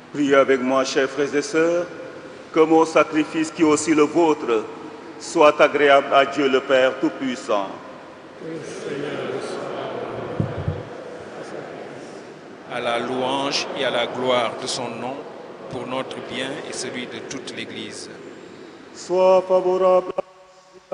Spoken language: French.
Priez avec moi, chers frères et sœurs, que mon sacrifice, qui est aussi le vôtre, soit agréable à Dieu le Père Tout-Puissant. À la louange et à la gloire de son nom, pour notre bien et celui de toute l'Église. Sois favorable